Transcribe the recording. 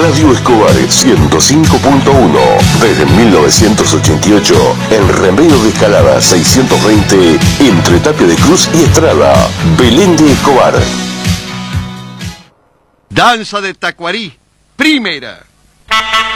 Radio Escobar 105.1. Desde 1988, en Remedio de Escalada 620, entre Tapia de Cruz y Estrada. Belén de Escobar. Danza de Tacuarí, primera.